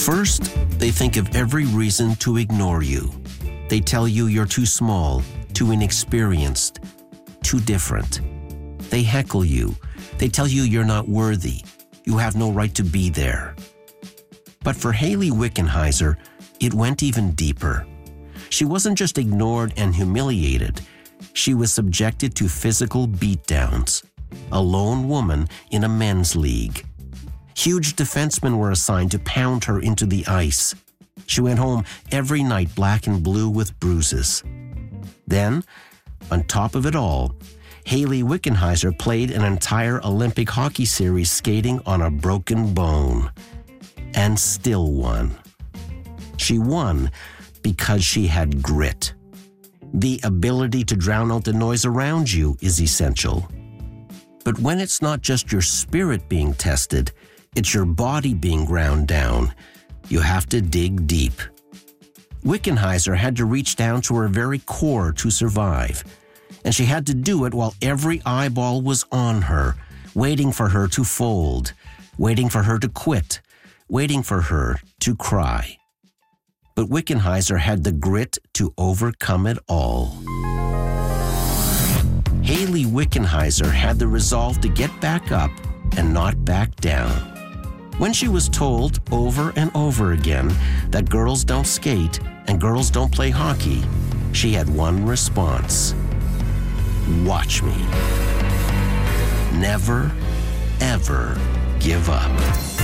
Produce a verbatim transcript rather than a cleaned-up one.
First, they think of every reason to ignore you. They tell you you're too small, too inexperienced, too different. They heckle you. They tell you you're not worthy. You have no right to be there. But for Hayley Wickenheiser, it went even deeper. She wasn't just ignored and humiliated. She was subjected to physical beatdowns. A lone woman in a men's league. Huge defensemen were assigned to pound her into the ice. She went home every night black and blue with bruises. Then, on top of it all, Hayley Wickenheiser played an entire Olympic hockey series skating on a broken bone. And still won. She won because she had grit. The ability to drown out the noise around you is essential. But when it's not just your spirit being tested, it's your body being ground down, you have to dig deep. Wickenheiser had to reach down to her very core to survive. And she had to do it while every eyeball was on her, waiting for her to fold, waiting for her to quit, waiting for her to cry. But Wickenheiser had the grit to overcome it all. Hayley Wickenheiser had the resolve to get back up and not back down. When she was told over and over again that girls don't skate and girls don't play hockey, she had one response. Watch me. Never, ever give up.